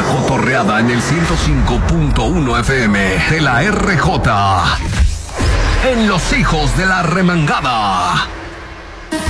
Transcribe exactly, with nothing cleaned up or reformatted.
La cotorreada en el ciento cinco punto uno F M de la R J. En Los Hijos de la Remangada.